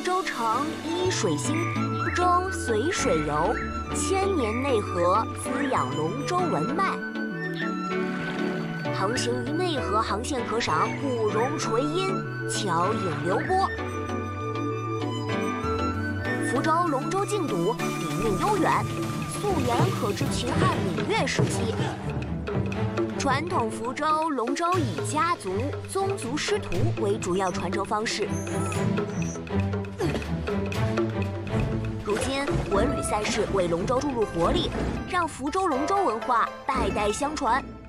舟城依水兴，龙舟随水游，千年内河滋养龙舟文脉。航行于内河航线可赏不容垂阴，巧引流波。福州龙舟竞赌底蕴悠远，溯源可至秦汉闽越时期。传统福州龙舟以家族、宗族师徒为主要传承方式。如今文旅赛事为龙舟注入活力，让福州龙舟文化代代相传，